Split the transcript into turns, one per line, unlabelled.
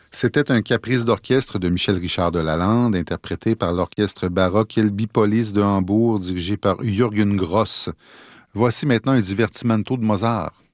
C'était un caprice d'orchestre de Michel Richard de Lalande, interprété par l'orchestre baroque Il Bipolis de Hambourg, dirigé par Jürgen Gross. Voici maintenant un divertimento de Mozart.